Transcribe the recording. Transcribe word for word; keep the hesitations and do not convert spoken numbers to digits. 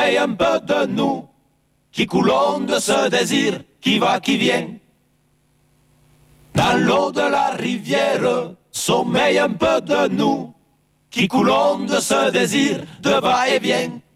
sommeil un peu de nous, qui coulons de ce désir qui va, qui vient. Dans l'eau de la rivière, sommeil un peu de nous, qui coulons de ce désir de va-et-vient.